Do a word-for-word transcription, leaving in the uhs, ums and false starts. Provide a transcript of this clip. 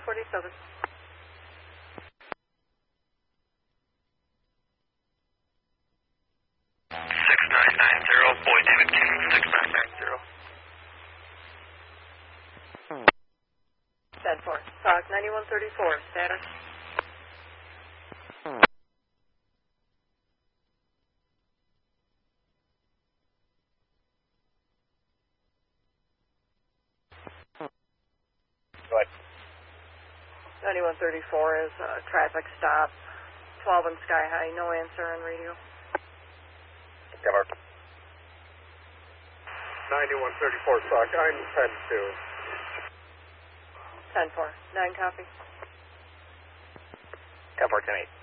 forty-seven. six nine nine zero, Boy David King, six nine nine zero. ten four. Talk ninety-one thirty-four, status. Go ahead. ninety-one thirty-four is a traffic stop. twelve and Sky High, no answer on radio. Cover. ninety-one thirty-four, talk, I'm ten two. ten four. nine copy. ten four, ten eight.